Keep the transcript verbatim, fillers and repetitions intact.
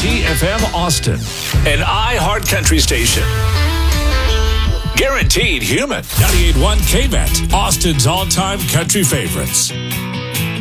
T F M Austin, an iHeart Country station. Guaranteed human. ninety-eight point one K-Met, Austin's all-time country favorites.